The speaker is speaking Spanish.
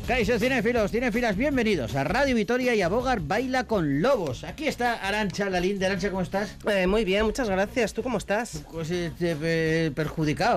Caixo cinéfilos, cinéfilas, bienvenidos a Radio Vitoria y a Bogar Baila con Lobos. Aquí está Arantxa Lalinde. Arantxa, ¿cómo estás? Muy bien, muchas gracias. ¿Tú cómo estás? Pues perjudicado.